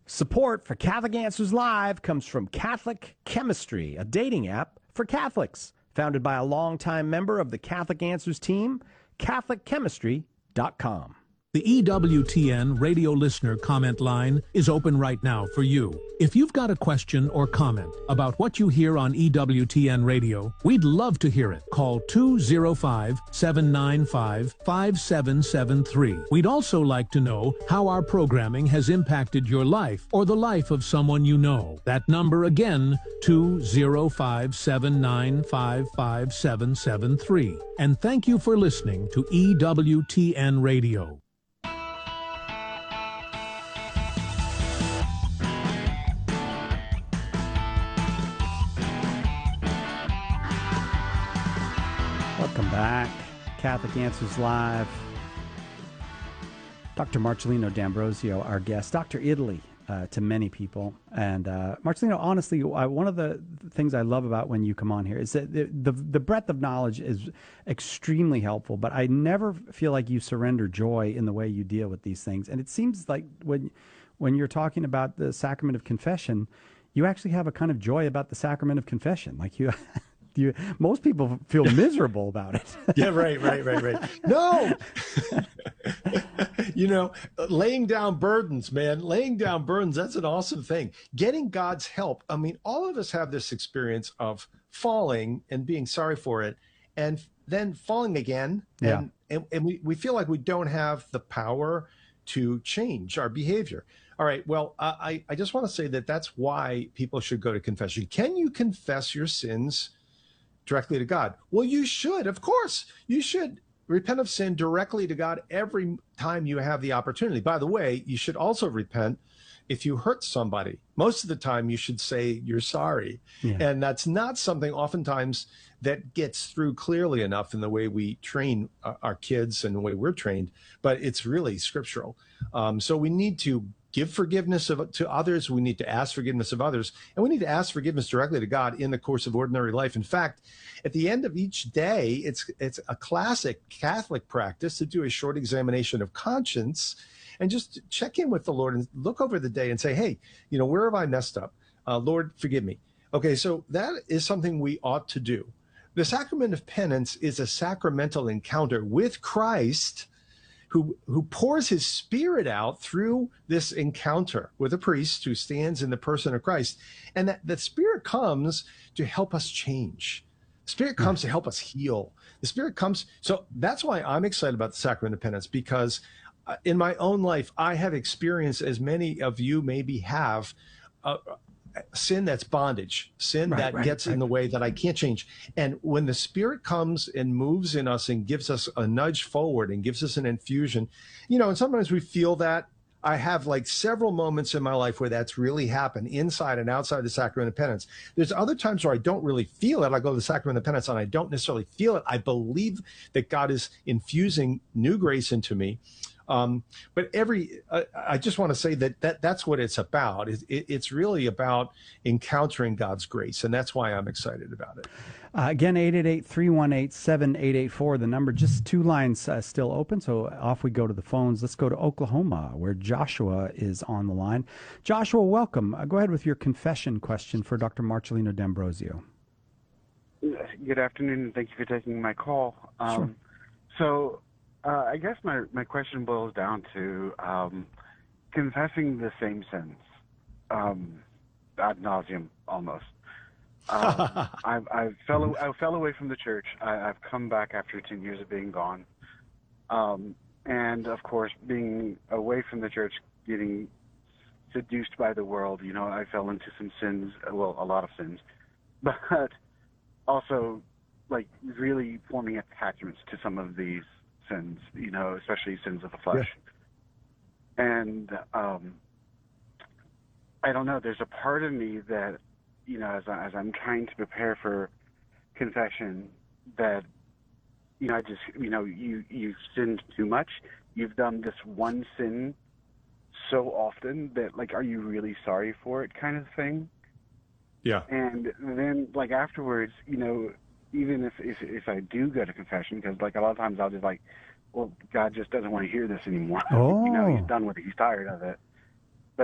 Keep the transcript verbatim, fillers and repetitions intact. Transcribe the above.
Support for Catholic Answers Live comes from Catholic Chemistry, a dating app for Catholics, founded by a longtime member of the Catholic Answers team, Catholic Chemistry dot com. The E W T N radio listener comment line is open right now for you. If you've got a question or comment about what you hear on E W T N radio, we'd love to hear it. Call two oh five, seven nine five, five seven seven three. We'd also like to know how our programming has impacted your life or the life of someone you know. That number again, two oh five, seven nine five, five seven seven three. And thank you for listening to E W T N Radio. Welcome back. Catholic Answers Live. Doctor Marcellino D'Ambrosio, our guest. Doctor Italy uh, to many people. And uh, Marcellino, honestly, uh, one of the things I love about when you come on here is that the, the, the breadth of knowledge is extremely helpful, but I never feel like you surrender joy in the way you deal with these things. And it seems like when, when you're talking about the sacrament of confession, you actually have a kind of joy about the sacrament of confession. Like you... You, most people feel miserable about it. Yeah, right, right, right, right. No, you know, laying down burdens, man, laying down burdens, that's an awesome thing. Getting God's help. I mean, all of us have this experience of falling and being sorry for it and then falling again. And, yeah. and, and we, we feel like we don't have the power to change our behavior. All right. Well, I, I just want to say that that's why people should go to confession. Can you confess your sins directly to God? Well, you should, of course. You should repent of sin directly to God every time you have the opportunity. By the way, you should also repent if you hurt somebody. Most of the time, you should say you're sorry. Yeah. And that's not something oftentimes that gets through clearly enough in the way we train our kids and the way we're trained, but it's really scriptural. Um, so we need to give forgiveness of, to others. We need to ask forgiveness of others. And we need to ask forgiveness directly to God in the course of ordinary life. In fact, at the end of each day, it's it's a classic Catholic practice to do a short examination of conscience and just check in with the Lord and look over the day and say, hey, you know, where have I messed up? Uh, Lord, forgive me. Okay, so that is something we ought to do. The sacrament of penance is a sacramental encounter with Christ, who who pours his spirit out through this encounter with a priest who stands in the person of Christ. And that the spirit comes to help us change. The spirit comes to help us heal. The spirit comes. So that's why I'm excited about the sacrament of penance, because uh, in my own life, I have experienced, as many of you maybe have, uh, sin that's bondage, sin right, that right, gets right. in the way that I can't change. And when the spirit comes and moves in us and gives us a nudge forward and gives us an infusion, you know, and sometimes we feel that. I have like several moments in my life where that's really happened inside and outside the sacrament of penance. There's other times where I don't really feel it. I go to the sacrament of penance and I don't necessarily feel it. I believe that God is infusing new grace into me. Um, but every, uh, I just want to say that, that that's what it's about. It, it, it's really about encountering God's grace. And that's why I'm excited about it. Uh, again, eight eight eight, three one eight, seven eight eight four, the number. Just two lines uh, still open, so off we go to the phones. Let's go to Oklahoma, where Joshua is on the line. Joshua, welcome. Uh, go ahead with your confession question for Doctor Marcellino D'Ambrosio. Good afternoon, and thank you for taking my call. Um, sure. So uh, I guess my, my question boils down to um, confessing the same sins, um, ad nauseum almost. um, I, I fell I fell away from the church. I, I've come back after ten years of being gone, um, and of course, being away from the church, getting seduced by the world. You know, I fell into some sins. Well, a lot of sins, but also like really forming attachments to some of these sins. You know, especially sins of the flesh. Yeah. And um, I don't know. There's a part of me that, you know, as, I, as I'm trying to prepare for confession, that, you know, I just, you know, you, you've sinned too much. You've done this one sin so often that, like, are you really sorry for it kind of thing? Yeah. And then, like, afterwards, you know, even if, if, if I do go to confession, because, like, a lot of times I'll just, like, well, God just doesn't want to hear this anymore. Oh. You know, he's done with it. He's tired of it.